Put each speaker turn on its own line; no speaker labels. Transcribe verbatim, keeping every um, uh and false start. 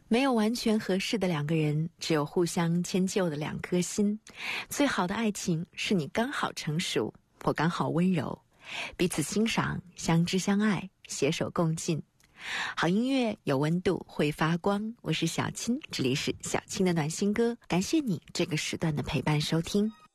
没有完全合适的两个人，只有互相迁就的两颗心。最好的爱情是你刚好成熟，我刚好温柔，彼此欣赏，相知相爱，携手共进。好音乐有温度，会发光。我是小青，这里是小青的暖心歌，感谢你这个时段的陪伴收听。